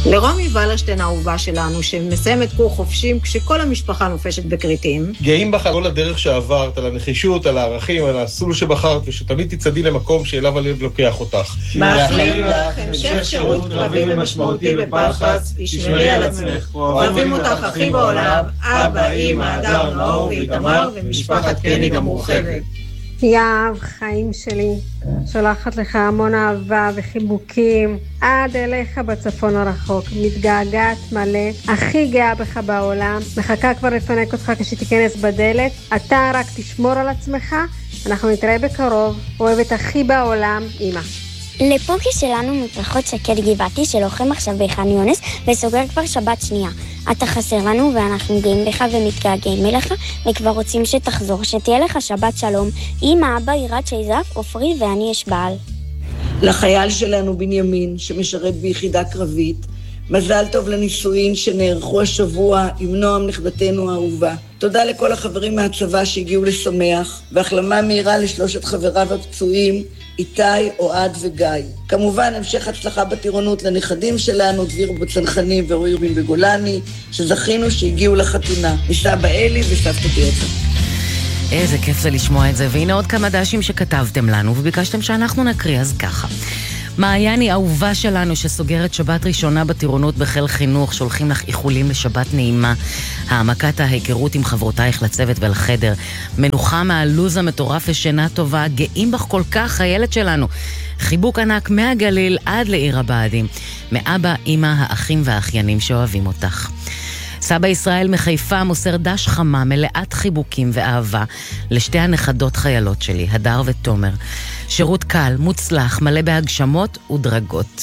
לרומי ולרשטיין האהובה שלנו, שמסיימת קור חופשים כשכל המשפחה נופשת בקריטים. גאים בך על כל הדרך שעברת, על הנחישות, על הערכים, על הסול שבחרת, ושתמיד תצעדי למקום שאליו הלב לוקח אותך. מאחלים לך המשך שירות קרבי ומשמעותי בפלחס, תשמרי על עצמך, אוהבים אותך הכי בעולם, אבא, אמא, הדר, נאור ואיתמר ומשפחת קניג המורחבת. יאב, חיים שלי, שולחת לך המון אהבה וחיבוקים עד אליך בצפון הרחוק, מתגעגעת מלא, הכי גאה בך בעולם, מחכה כבר לפנק אותך כשתיכנס בדלת, אתה רק תשמור על עצמך, אנחנו נתראה בקרוב, אוהבת הכי בעולם, אמא. לפוקי שלנו מפרחות שקד גבעתי שלוחם עכשיו בח'אן יונס וסוגר כבר שבת שנייה. אתה חסר לנו ואנחנו גאים בך ומתגעגעים אליך וכבר רוצים שתחזור, שתהיה לך שבת שלום. אמא, אבא, ירד שייזף, עופרי ואני יש בעל. לחייל שלנו בנימין שמשרת ביחידה קרבית, מזל טוב לנישואין שנערכו השבוע עם נועם נכדתנו האהובה. תודה לכל החברים מהצבא שהגיעו לשמח, והחלמה מהירה לשלושת חבריו הפצועים, איתי, אוהד וגיא. כמובן, המשך הצלחה בטירונות לנכדים שלנו, דביר בצנחנים ורועי רובין בגולני, שזכינו שהגיעו לחתונה, מסבא אלי וסבתא תיאטה. איזה כיף זה לשמוע את זה, והנה עוד כמה דשים שכתבתם לנו, וביקשתם שאנחנו נקריא, אז ככה. מעייני אהובה שלנו שסוגרת שבת ראשונה בטירונות בחיל חינוך, שולחים לך איחולים לשבת נעימה, העמקת ההיכרות עם חברותייך לצוות ולחדר, מנוחה מהלוז המטורף ושינה טובה, גאים בך כל כך הילד שלנו, חיבוק ענק מהגליל עד לעיר הבה"דים, מאבא, אמא, האחים והאחיינים שאוהבים אותך. סבא ישראל מחיפה מוסר דש חמה מלאת חיבוקים ואהבה לשתי הנכדות חיילות שלי, הדר ותומר. שירות קל, מוצלח, מלא בהגשמות ודרגות.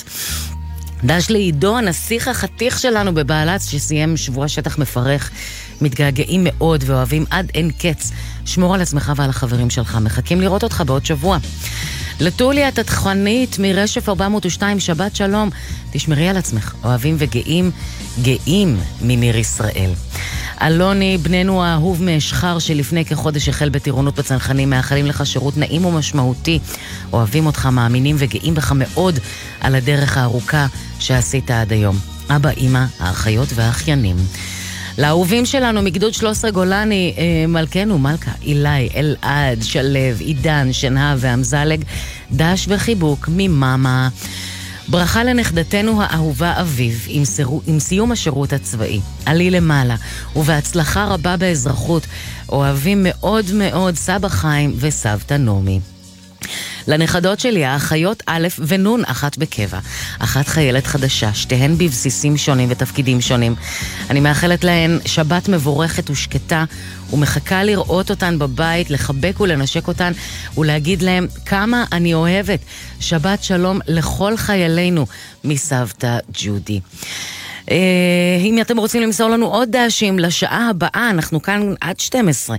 דש לעידו, הנסיך החתיך שלנו בבעלץ שסיים שבוע שטח מפרך. מתגעגעים מאוד ואוהבים עד אין קץ. שמור על עצמך ועל החברים שלך, מחכים לראות אותך בעוד שבוע. לטוליה התתחנית מרשף 402, שבת שלום, תשמרי על עצמך, אוהבים וגאים, גאים מניר ישראל. אלוני, בננו האהוב מאשחר שלפני כחודש החל בטירונות בצנחנים, מאחלים לך שירות נעים ומשמעותי, אוהבים אותך, מאמינים וגאים בך מאוד על הדרך הארוכה שעשית עד היום. אבא, אמא, האחיות והאחיינים. לאהובים שלנו מגדוד 13 גולני, מלכנו, מלכה, אילי, אלעד, שלב, עידן, שנהב והמזלג, דש וחיבוק ממאמה. ברכה לנכדתנו האהובה אביב עם סיום השירות הצבאי. עלי למעלה ובהצלחה רבה באזרחות. אוהבים מאוד מאוד סבא חיים וסבתא נומי. לנכדות שלי, האחיות א' ונון, אחת בקבע, אחת חיילת חדשה, שתיהן בבסיסים שונים ותפקידים שונים. אני מאחלת להן שבת מבורכת ושקטה, ומחכה לראות אותן בבית, לחבק ולנשק אותן, ולהגיד להם כמה אני אוהבת. שבת שלום לכל חיילינו, מסבתא ג'ודי. אם אתם רוצים למסור לנו עוד דשים לשעה הבאה, אנחנו כאן עד 12,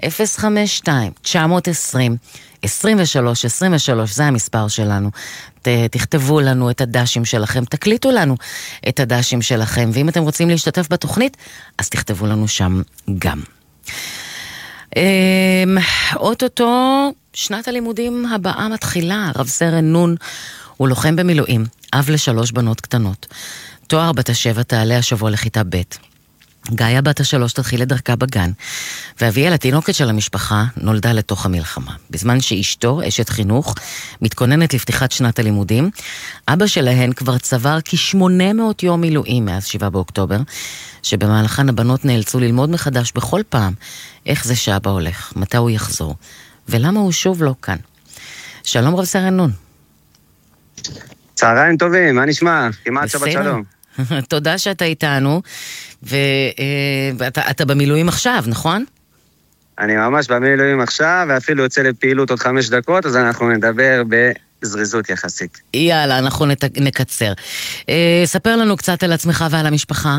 052-920-23, זה המספר שלנו. תכתבו לנו את הדשים שלכם, תקליטו לנו את הדשים שלכם, ואם אתם רוצים להשתתף בתוכנית, אז תכתבו לנו שם גם. אוטוטו שנת הלימודים הבאה מתחילה. רב סרן נון הוא לוחם במילואים, אב ל3 בנות קטנות. תואר בת ה7 תעלה השבוע לכיתה ב'. גאיה בת ה3 תתחיל לדרכה בגן, ואביאל, התינוקת של המשפחה, נולדה לתוך המלחמה. בזמן שאשתו, אשת חינוך, מתכוננת לפתיחת שנת הלימודים, אבא שלהן כבר צבר כ800 יום מילואים מאז 7 באוקטובר, שבמהלכן הבנות נאלצו ללמוד מחדש בכל פעם איך זה שאבא הולך, מתי הוא יחזור, ולמה הוא שוב לא כאן. שלום רב סרן נון. צהריים טובים, מה נשמע? כמעט שבת שלום. תודה שאתה איתנו, ואתה במילואים עכשיו, נכון? אני ממש במילואים עכשיו, ואפילו יוצא לפעילות עוד 5 דקות, אז אנחנו נדבר בזריזות יחסית. יאללה, אנחנו נקצר. ספר לנו קצת על עצמך ועל המשפחה.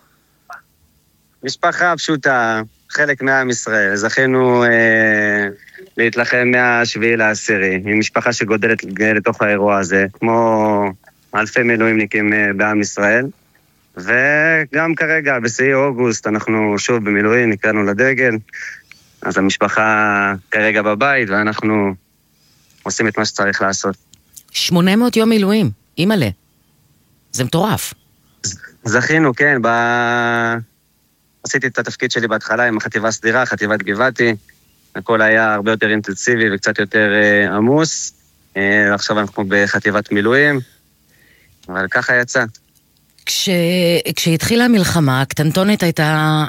משפחה פשוטה, חלק מעם ישראל. זכינו להתלחם מה7 ל10, עם משפחה שגודלת לתוך האירוע הזה, כמו אלפי מילואימניקים בעם ישראל. וגם כרגע, בסעי אוגוסט, אנחנו שוב במילואים, נקראנו לדגל, אז המשפחה כרגע בבית, ואנחנו עושים את מה שצריך לעשות. 800 יום מילואים, אימא'לה. זה מטורף. זכינו, כן, עשיתי את התפקיד שלי בהתחלה עם החטיבה סדירה, חטיבת גבעתי, הכל היה הרבה יותר אינטנסיבי וקצת יותר עמוס, ועכשיו אנחנו בחטיבת מילואים, אבל ככה יצא. כשהתחילה המלחמה, הקטנטונת הייתה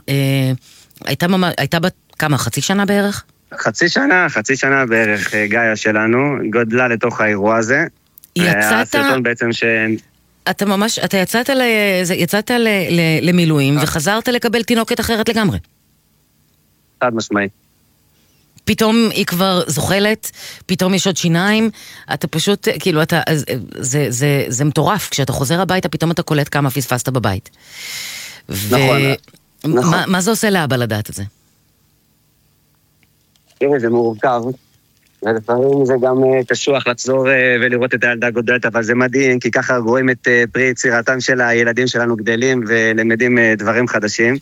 בת כמה, חצי שנה בערך? חצי שנה בערך, גאיה שלנו, גודלה לתוך האירוע הזה. הסרטון בעצם אתה יצאת למילואים וחזרת לקבל תינוקת אחרת לגמרי. חד משמעי. פתאום היא כבר זוחלת, פתאום יש עוד שיניים, אתה פשוט, כאילו, זה מטורף, כשאתה חוזר הביתה, פתאום אתה קולט כמה פספסת בבית. נכון. מה זה עושה לאבא לדעת את זה? תראי, זה מורכב, ולפעמים זה גם קשוח לחזור ולראות את הילדה גודלת, אבל זה מדהים, כי ככה רואים את פרי יצירתם של הילדים שלנו גדלים, ולמדים דברים חדשים.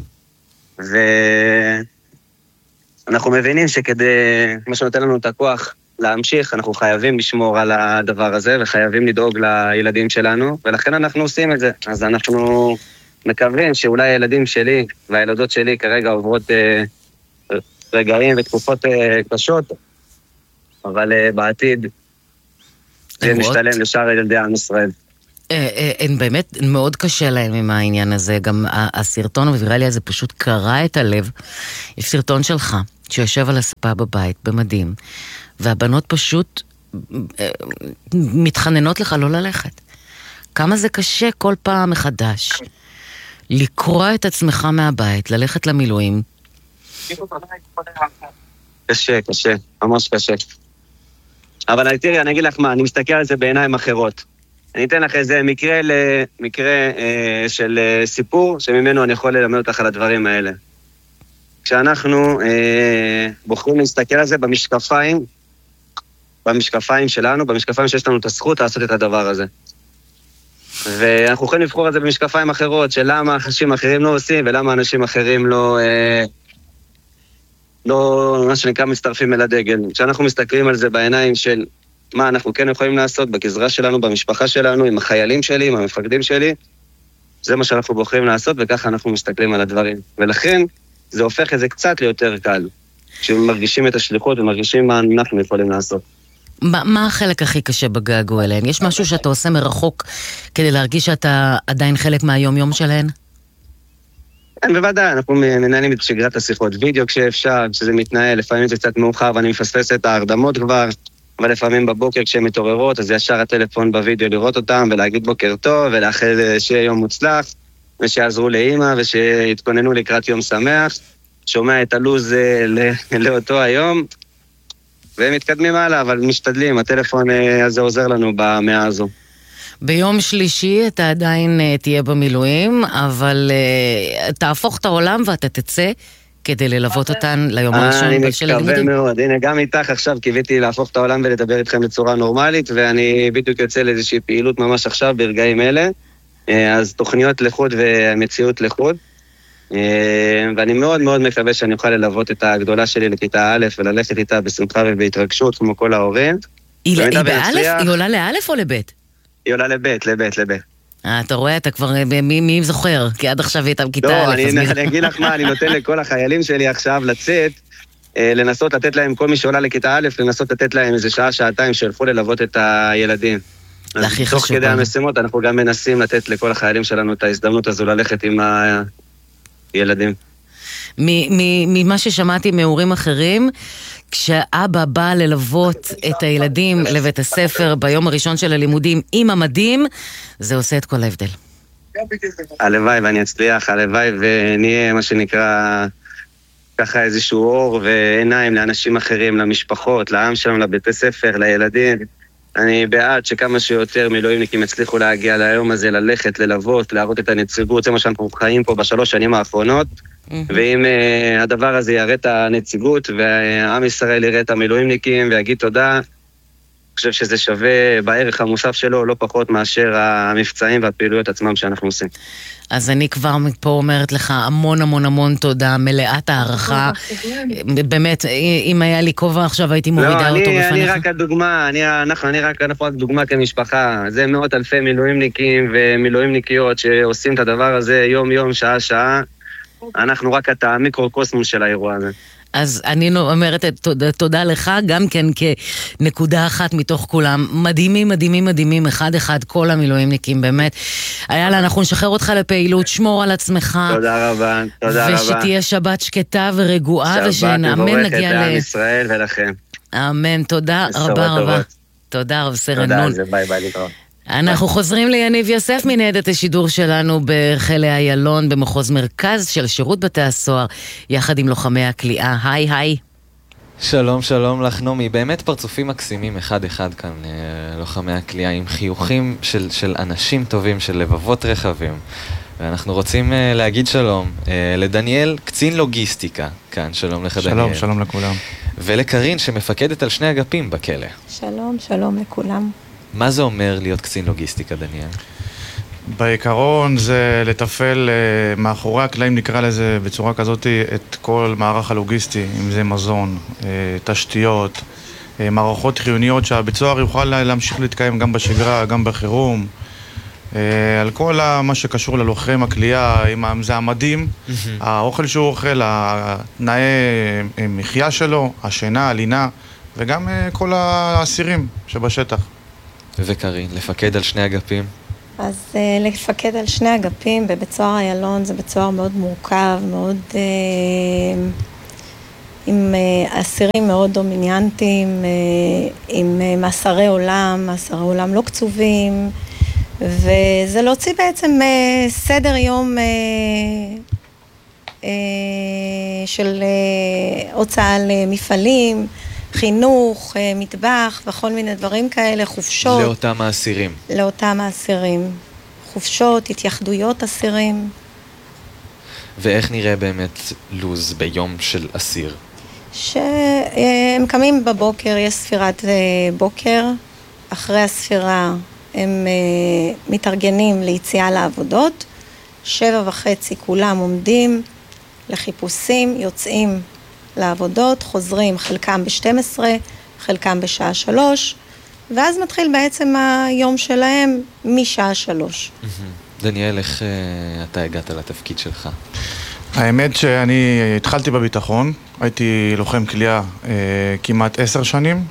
אנחנו מבינים שכדי, מה שנותן לנו את הכוח להמשיך, אנחנו חייבים לשמור על הדבר הזה, וחייבים לדאוג לילדים שלנו, ולכן אנחנו עושים את זה. אז אנחנו מקווים שאולי הילדים שלי והילדות שלי כרגע עוברות רגעים ותקופות קשות, אבל בעתיד זה משתלם לשאר ילדי עם ישראל. הם באמת מאוד קשה להם עם העניין הזה, גם הסרטון הוויראלי הזה פשוט קרע את הלב. יש סרטון שלך שיושב על הספה בבית במדים, והבנות פשוט מתחננות לך לא ללכת. כמה זה קשה כל פעם מחדש לקרוע את עצמך מהבית, ללכת למילואים. קשה, ממש קשה. אבל תראי, אני אגיד לך מה, אני מסתכל על זה בעיניים אחרות. אני אתן לך איזה מקרה של סיפור שממנו אני יכול ללמד אותך על הדברים האלה. כשאנחנו בוחרים להסתכל על זה במשקפיים שלנו, במשקפיים שיש לנו את הזכות לעשות את הדבר הזה. ואנחנו יכולים לבחור את זה במשקפיים אחרות, של למה אנשים אחרים לא עושים, ולמה אנשים אחרים לא מה שנקרא מצטרפים אל הדגל. כשאנחנו מסתכלים על זה בעיניים של מה אנחנו כן יכולים לעשות בגזרה שלנו, במשפחה שלנו, עם החיילים שלי, עם המפקדים שלי, זה מה שאנחנו בוחרים לעשות, וככה אנחנו מסתכלים על הדברים. ולכן זה הופך את זה קצת ליותר קל, כשמרגישים את השליחות ומרגישים מה אנחנו יכולים לעשות. מה החלק הכי קשה בגעגוע אליהן? יש משהו שאתה עושה מרחוק כדי להרגיש שאתה עדיין חלק מהיום-יום שלהן? כן, בוודאי, אנחנו מנהלים את שגרת השיחות וידאו כשאפשר, כשזה מתנהל, לפעמים זה קצת מאוחר ואני מפספס את ההרדמות כבר, אבל לפעמים בבוקר כשהן מתעוררות, אז ישר הטלפון בווידאו לראות אותם ולהגיד בוקר טוב ולאחל שיהיה יום מוצלח, ושיעזרו לאמא ושיתכוננו לקראת יום שמח, שומע את הלוז לאותו היום, והם מתקדמים הלאה, אבל משתדלים, הטלפון הזה עוזר לנו במאה הזו. ביום שלישי אתה עדיין תהיה במילואים, אבל תהפוך את העולם ואתה תצא כדי ללוות אותן ליום הראשון של הלימודים. אני מקווה מאוד, הנה גם איתך עכשיו קיוויתי להפוך את העולם ולדבר איתכם בצורה נורמלית, ואני בדיוק יוצא לאיזושהי פעילות ממש עכשיו ברגעים אלה, אז תוכניות לחוד ומציאות לחוד, ואני מאוד מאוד מקווה שאני אוכל ללוות את הגדולה שלי לכיתה א' וללכת איתה בשמחה ובהתרגשות כמו כל ההורים. היא באלף? היא עולה לאלף או לבית? היא עולה לבית. אתה רואה, אתה כבר, מי זוכר? כי עד עכשיו הייתה בכיתה א'. לא, אני אגיד לך מה, אני נותן לכל החיילים שלי עכשיו לצאת, לנסות לתת להם, כל מי שעולה לכיתה א', לנסות לתת להם איזה שעה, שעתיים, שילכו ללוות את הילדים. הכי חשוב. תוך כדי המשימות, אנחנו גם מנסים לתת לכל החיילים שלנו את ההזדמנות הזו ללכת עם הילדים. ממה ששמעתי מהורים אחרים, כשאבא בא ללוות את הילדים לבית הספר ביום הראשון של הלימודים עם המדים, זה עושה את כל ההבדל. הלוואי ואני אצליח, הלוואי ונהיה מה שנקרא ככה איזשהו אור ועיניים לאנשים אחרים, למשפחות, לעם שלנו, לבית הספר, לילדים. אני בעד שכמה שיותר מילואימניקים יצליחו להגיע ליום הזה, ללכת, ללוות, להראות את הנציגות, זה מה שאנחנו חיים פה בשלוש שנים האחרונות, ואם הדבר הזה יראה את הנציגות, והעם ישראל יראה את המילואימניקים ויגיד תודה, חושב שזה שווה בערך המוסף שלו, לא פחות מאשר המבצעים והפעילויות עצמם שאנחנו עושים. אז אני כבר מפה אומרת לך המון המון המון תודה, מלאת הערכה. באמת, אם היה לי כובע עכשיו הייתי מורידה אותו בפניך. אני רק הדוגמה, אני רק דוגמה כמשפחה. זה מאות אלפי מילואימניקים ומילואימניקיות שעושים את הדבר הזה יום-יום, שעה-שעה. אנחנו רק את המיקרוקוסמוס של האירוע הזה. אז אני אומרת תודה לך, גם כן כנקודה אחת מתוך כולם. מדהימים, מדהימים, מדהימים, אחד אחד, כל המילואימניקים, באמת. יאללה, אנחנו נשחרר אותך לפעילות, שמור על עצמך. תודה רבה, תודה רבה. ושתהיה שבת שקטה ורגועה, ושנאמן נגיע לעם ישראל ולכם. אמן, תודה רבה רבה. תודה רב סרן נון. תודה על זה, ביי ביי להתראות. אנחנו חוזרים ליניב יוסף מניידת השידור שלנו בחיל איילון במחוז מרכז של שירות בתי הסוהר יחד עם לוחמי הכליאה. היי היי. שלום שלום לך נומי, באמת פרצופים מקסימים אחד אחד כאן לוחמי הכליאה עם חיוכים של אנשים טובים, של לבבות רחבים, ואנחנו רוצים להגיד שלום לדניאל, קצין לוגיסטיקה כאן. שלום לך דניאל. שלום, שלום לכולם. ולקרין שמפקדת על שני אגפים בכלא. שלום, שלום לכולם. מה זה אומר להיות קצין לוגיסטיקה, דניאל? בעיקרון זה לטפל מאחורי הקלעים, נקרא לזה בצורה כזאת, את כל מערך הלוגיסטי, אם זה מזון, תשתיות, מערכות חיוניות שהבית סוהר יוכל להמשיך להתקיים גם בשגרה, גם בחירום, על כל מה שקשור ללוחם הכליאה, אם זה המדים, האוכל שהוא אוכל, התנאי מחיה שלו, השינה, הלינה, וגם כל האסירים שבשטח. וקרין, לפקד על שני אגפים? אז לפקד על שני אגפים בבית סוהר איילון זה בית סוהר מאוד מורכב, מאוד עם אסירים מאוד דומיננטיים, עם מאסרי עולם לא קצובים, וזה להוציא בעצם סדר יום של הוצאה למפעלים, חינוך, מטבח וכל מיני דברים כאלה, חופשות. לאותם האסירים. לאותם האסירים. חופשות, התייחדויות אסירים. ואיך נראה באמת לוז ביום של אסיר? שהם קמים בבוקר, יש ספירת בוקר. אחרי הספירה הם מתארגנים ליציאה לעבודות. 7:30 כולם עומדים לחיפושים, יוצאים לעבודות, חוזרים חלקם ב-12, חלקם בשעה 3, ואז מתחיל בעצם היום שלהם משעה 3. דניאל, איך אתה הגעת לתפקיד שלך? האמת שאני התחלתי בביטחון, הייתי לוחם כליאה כמעט 10 שנים,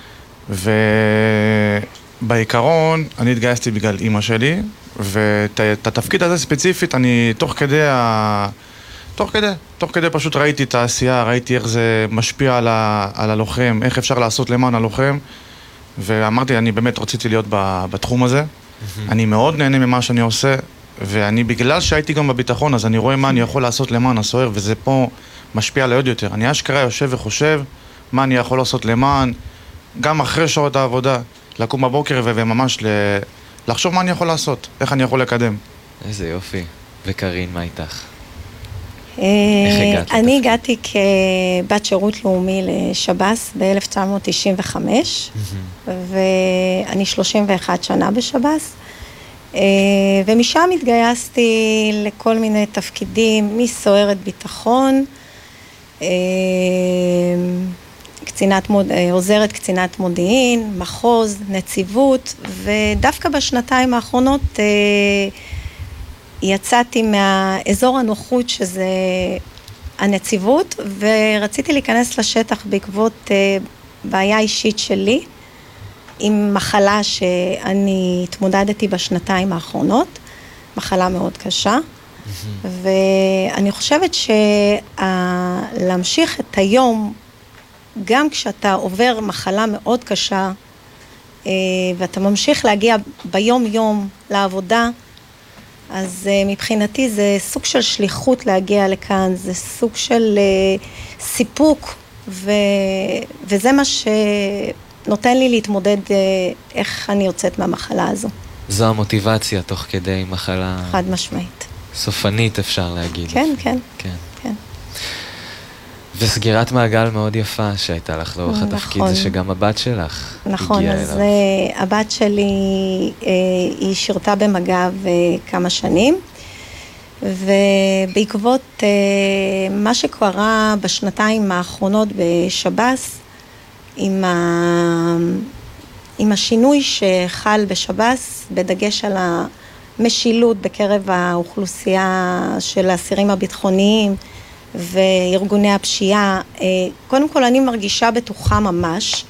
ובעיקרון אני התגייסתי בגלל אמא שלי, ואת התפקיד הזה ספציפית אני תוך כדי פשוט ראיתי את העשייה, ראיתי איך זה משפיע על הלוחם, איך אפשר לעשות למען הלוחם, ואמרתי, אני באמת רציתי להיות בתחום הזה. אני מאוד נהנה ממה שאני עושה, ואני בגלל שהייתי גם בביטחון, אז אני רואה מה אני יכול לעשות למען הסוהר, וזה פה משפיע לי עוד יותר. אני אשכרה יושב וחושב מה אני יכול לעשות למען, גם אחרי שעות העבודה, לקום בבוקר וממש לחשוב מה אני יכול לעשות, איך אני יכול לקדם. איזה יופי. וקרין, מה איתך? אני הגעתי כבת שירות לאומי לשב"ס ב-1995, ואני 31 שנה בשב"ס, ומשם התגייסתי לכל מיני תפקידים, מסוהרת ביטחון, עוזרת קצינת מודיעין, מחוז, נציבות, ודווקא בשנתיים האחרונות יצאתי מהאזור הנוחות שזה הנציבות, ורציתי להיכנס לשטח בעקבות בעיה אישית שלי, עם מחלה שאני התמודדתי בשנתיים האחרונות, מחלה מאוד קשה, ואני חושבת שלהמשיך את היום, גם כשאתה עובר מחלה מאוד קשה, ואתה ממשיך להגיע ביום יום לעבודה, אז מבחינתי זה סוג של שליחות להגיע לכאן, זה סוג של סיפוק, וזה מה שנותן לי להתמודד איך אני יוצאת מהמחלה הזו. זו המוטיבציה תוך כדי מחלה... חד משמעית. סופנית אפשר להגיד. כן, כן. כן. כן. וסגירת מעגל מאוד יפה שהייתה לך לאורך התפקיד, זה שגם הבת שלך נכון, הגיעה אז אליו. הבת שלי, היא שירתה במג"ב כמה שנים, ובעקבות מה שקרה בשנתיים האחרונות בשב"ס, עם השינוי שחל בשב"ס, בדגש על המשילות בקרב האוכלוסייה של האסירים הביטחוניים וארגוני הפשיעה, קודם כל אני מרגישה בטוחה ממש,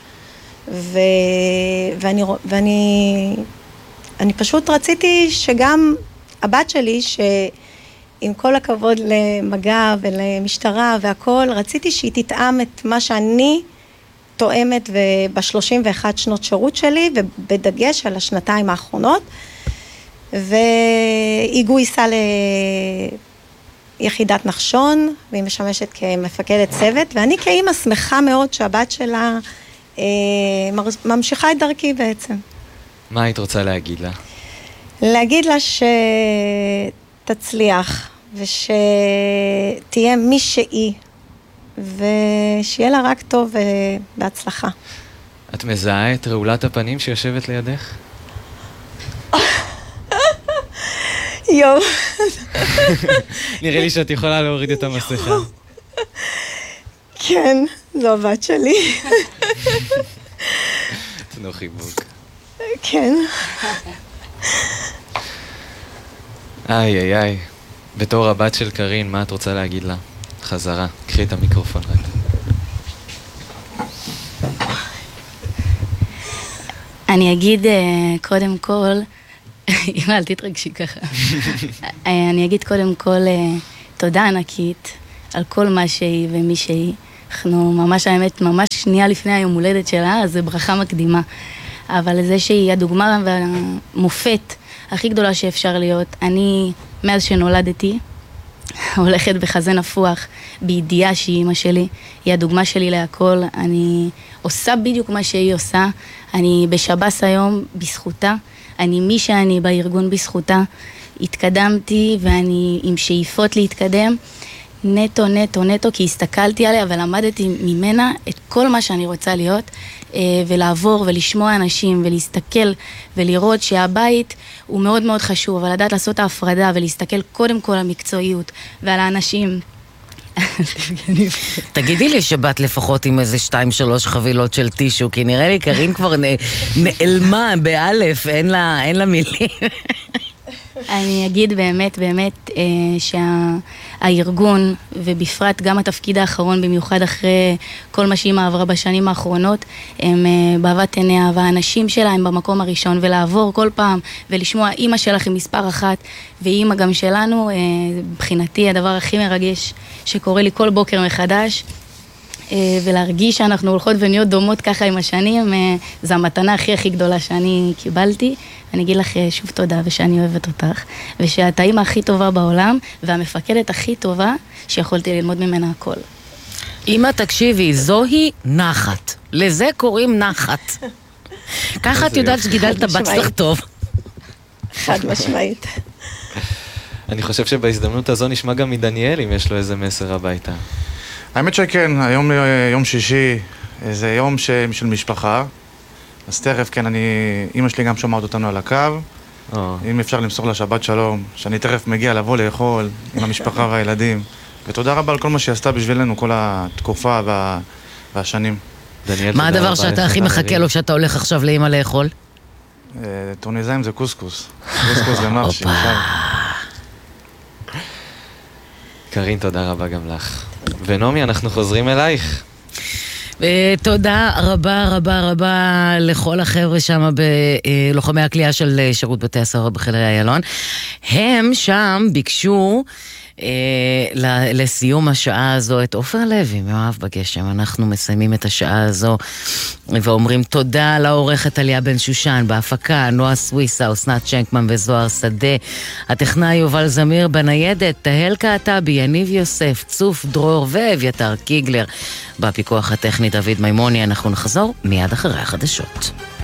ואני פשוט רציתי שגם הבת שלי, שעם כל הכבוד למג"ב ולמשטרה והכל, רציתי שהיא תתאם את מה שאני תואמת ב-31 שנות שירות שלי, ובדגש על השנתיים האחרונות, והיא גויסה ליחידת נחשון, והיא משמשת כמפקדת צוות, ואני כאימא שמחה מאוד שהבת שלה ממשיכה את דרכי בעצם. מה היית רוצה להגיד לה? להגיד לה שתצליח, ושתהיה מי שהיא, ושיהיה לה רק טוב ובהצלחה. את מזהה את רעולת הפנים שיושבת לידך? יום. נראה לי שאת יכולה להוריד את המסכה. כן, זו הבת שלי. תנו חיבוק. כן. איי איי איי. בתור הבת של קרין, מה את רוצה להגיד לה? חזרה, קחי את המיקרופון רק. אני אגיד קודם כל, אמא, אל תתרגשי ככה. אני אגיד קודם כל תודה ענקית על כל מה שהיא ומי שהיא. אנחנו ממש, האמת, ממש שנייה לפני היום הולדת שלה, אז זה ברכה מקדימה. אבל זה שהיא הדוגמה והמופת הכי גדולה שאפשר להיות. אני, מאז שנולדתי, הולכת בחזה נפוח, בידיעה שהיא אמא שלי, היא הדוגמה שלי להכל, אני עושה בדיוק מה שהיא עושה, אני בשב"ס היום בזכותה, אני מי שאני בארגון בזכותה, התקדמתי ואני עם שאיפות להתקדם, נטו, נטו, נטו, כי הסתכלתי עליה ולמדתי ממנה את כל מה שאני רוצה להיות, ולעבור ולשמוע אנשים ולהסתכל ולראות שהבית הוא מאוד מאוד חשוב, אבל לדעת לעשות את ההפרדה ולהסתכל קודם כל על המקצועיות ועל האנשים. תגידי לי שבאת לפחות עם איזה 2-3 חבילות של טישו, כי נראה לי קרין כבר נעלמה באלף, אין לה מילים. אני אגיד באמת שהארגון, ובפרט גם התפקיד האחרון, במיוחד אחרי כל מה שאמא עברה בשנים האחרונות, הם באהבת עיניה, והאנשים שלה הם במקום הראשון, ולעבור כל פעם ולשמוע אמא שלך עם מספר 1, ואמא גם שלנו, מבחינתי הדבר הכי מרגש שקורה לי כל בוקר מחדש, ולהרגיש שאנחנו הולכות ונהיות דומות ככה עם השנים, זו המתנה הכי גדולה שאני קיבלתי. אני אגיד לך שוב תודה, ושאני אוהבת אותך, ושאת האמא הכי טובה בעולם, והמפקדת הכי טובה שיכולתי ללמוד ממנה הכל. אמא, תקשיבי, זוהי נחת. לזה קוראים נחת. ככה את יודעת שגידלת בת שלך טוב. חד משמעית. אני חושב שבהזדמנות הזו נשמע גם מדניאל, אם יש לו איזה מסר הביתה. האמת שכן, היום יום שישי, זה יום של משפחה. אז תכף, כן, אמא שלי גם שומעת אותנו על הקו. אם אפשר למסור לה שבת שלום, שאני תכף מגיע לבוא לאכול עם המשפחה והילדים. ותודה רבה על כל מה שהיא עשתה בשבילנו, כל התקופה והשנים. מה הדבר שאתה הכי מחכה לו כשאתה הולך עכשיו לאמא לאכול? טוניסאים זה קוסקוס. קוסקוס ומחשי. קרין, תודה רבה גם לך. ונומי, אנחנו חוזרים אלייך. תודה רבה רבה רבה לכל החבר'ה שם בלוחמי הכלייה של שירות בתי הסוהר בחדרי איילון. הם שם ביקשו לסיום השעה הזו את עופר לוי מאוהב בגשם. אנחנו מסיימים את השעה הזו ואומרים תודה לעורכת עליה בן שושן, בהפקה נועה סוויסה, אסנת שנקמן וזוהר שדה, הטכנאי יובל זמיר, בניידת תהל קעטבי, יניב יוסף, צוף דרור ואביתר קיגלר, בפיקוח הטכני דוד מימוני. אנחנו נחזור מיד אחרי החדשות.